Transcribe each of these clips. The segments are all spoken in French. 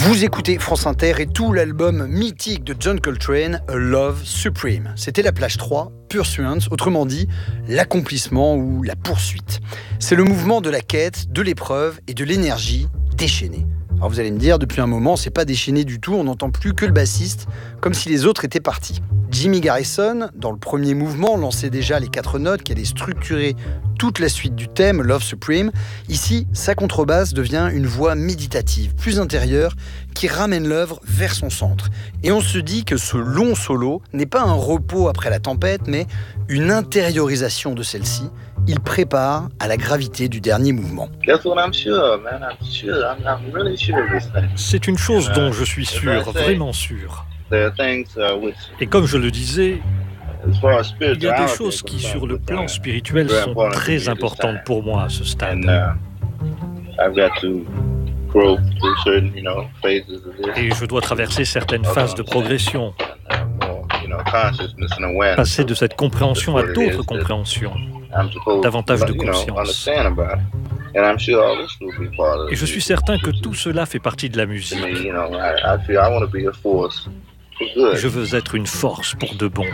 Vous écoutez France Inter et tout l'album mythique de John Coltrane, A Love Supreme. C'était la plage 3, Pursuance, autrement dit, l'accomplissement ou la poursuite. C'est le mouvement de la quête, de l'épreuve et de l'énergie déchaînée. Alors vous allez me dire, depuis un moment, c'est pas déchaîné du tout, on n'entend plus que le bassiste, comme si les autres étaient partis. Jimmy Garrison, dans le premier mouvement, lançait déjà les 4 notes qui allaient structurer toute la suite du thème, Love Supreme. Ici, sa contrebasse devient une voix méditative, plus intérieure, qui ramène l'œuvre vers son centre. Et on se dit que ce long solo n'est pas un repos après la tempête, mais une intériorisation de celle-ci. Il prépare à la gravité du dernier mouvement. C'est une chose dont je suis sûr, vraiment sûr. Et comme je le disais, il y a des choses qui, sur le plan spirituel, sont très importantes pour moi à ce stade. Et je dois traverser certaines phases de progression, passer de cette compréhension à d'autres compréhensions, davantage de conscience. Et je suis certain que tout cela fait partie de la musique. Je veux être une force pour de bon.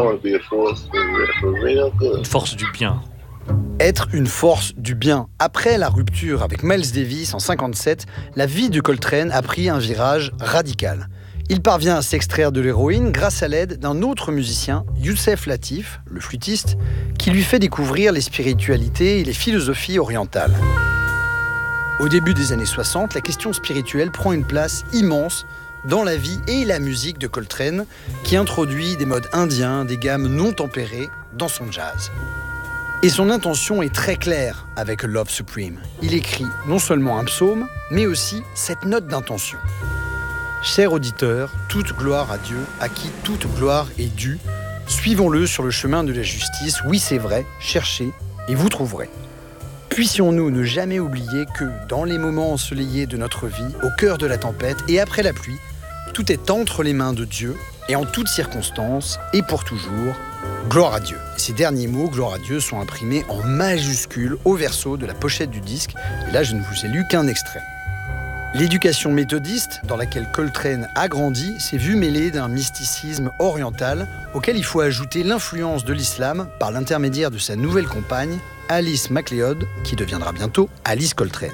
Une force du bien. Être une force du bien. Après la rupture avec Miles Davis en 1957, la vie de Coltrane a pris un virage radical. Il parvient à s'extraire de l'héroïne grâce à l'aide d'un autre musicien, Yusef Lateef, le flûtiste, qui lui fait découvrir les spiritualités et les philosophies orientales. Au début des années 60, la question spirituelle prend une place immense dans la vie et la musique de Coltrane, qui introduit des modes indiens, des gammes non tempérées dans son jazz. Et son intention est très claire avec Love Supreme. Il écrit non seulement un psaume, mais aussi cette note d'intention. Cher auditeur, toute gloire à Dieu, à qui toute gloire est due. Suivons-le sur le chemin de la justice. Oui, c'est vrai, cherchez et vous trouverez. Puissions-nous ne jamais oublier que, dans les moments ensoleillés de notre vie, au cœur de la tempête et après la pluie, tout est entre les mains de Dieu et en toutes circonstances et pour toujours. Gloire à Dieu. Et ces derniers mots, gloire à Dieu, sont imprimés en majuscules au verso de la pochette du disque. Et là, je ne vous ai lu qu'un extrait. L'éducation méthodiste, dans laquelle Coltrane a grandi, s'est vue mêlée d'un mysticisme oriental auquel il faut ajouter l'influence de l'islam par l'intermédiaire de sa nouvelle compagne, Alice MacLeod, qui deviendra bientôt Alice Coltrane.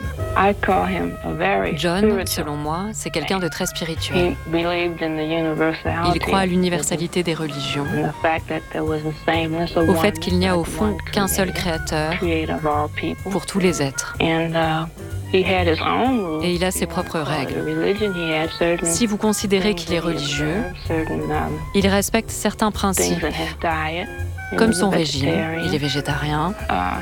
John, selon moi, c'est quelqu'un de très spirituel. Il croit à l'universalité des religions, au fait qu'il n'y a au fond qu'un seul créateur pour tous les êtres. Et il a ses propres règles. Si vous considérez qu'il est religieux, il respecte certains principes, comme son régime. Il est végétarien.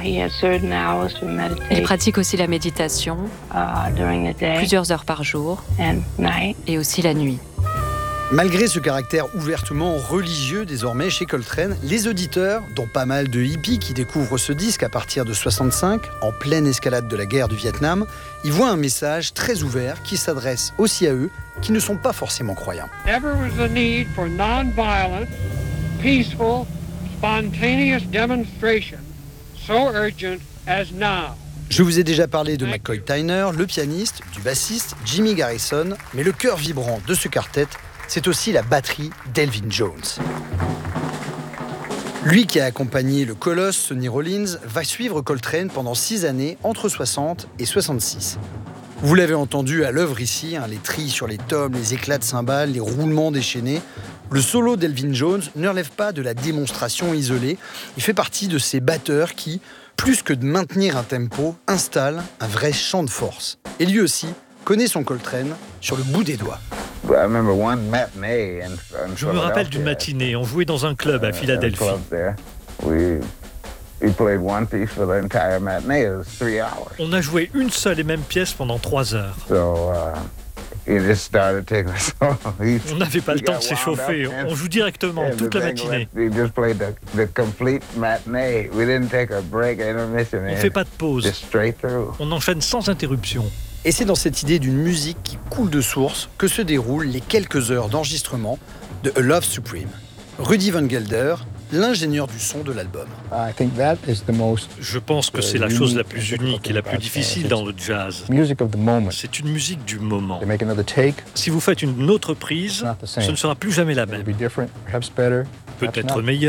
Il pratique aussi la méditation, plusieurs heures par jour, et aussi la nuit. Malgré ce caractère ouvertement religieux désormais chez Coltrane, les auditeurs, dont pas mal de hippies qui découvrent ce disque à partir de 65, en pleine escalade de la guerre du Vietnam, y voient un message très ouvert qui s'adresse aussi à eux, qui ne sont pas forcément croyants. Ever was the need for non-violent, peaceful, spontaneous demonstration, so urgent as now. Je vous ai déjà parlé de McCoy Tyner, le pianiste, du bassiste Jimmy Garrison, mais le cœur vibrant de ce quartet, c'est aussi la batterie d'Elvin Jones. Lui qui a accompagné le colosse Sonny Rollins va suivre Coltrane pendant 6 années entre 60 et 66. Vous l'avez entendu à l'œuvre ici, les trilles sur les tomes, les éclats de cymbales, les roulements déchaînés. Le solo d'Elvin Jones ne relève pas de la démonstration isolée. Il fait partie de ces batteurs qui, plus que de maintenir un tempo, installent un vrai champ de force. Et lui aussi connaît son Coltrane sur le bout des doigts. Je me rappelle d'une matinée, on jouait dans un club à Philadelphie. On a joué une seule et même pièce pendant 3 heures. On n'avait pas le temps de s'échauffer, on joue directement toute la matinée. On ne fait pas de pause, on enchaîne sans interruption. Et c'est dans cette idée d'une musique qui coule de source que se déroulent les quelques heures d'enregistrement de A Love Supreme. Rudy Van Gelder, l'ingénieur du son de l'album. Je pense que c'est la chose la plus unique et la plus difficile dans le jazz. C'est une musique du moment. Si vous faites une autre prise, ce ne sera plus jamais la même. Peut-être meilleure.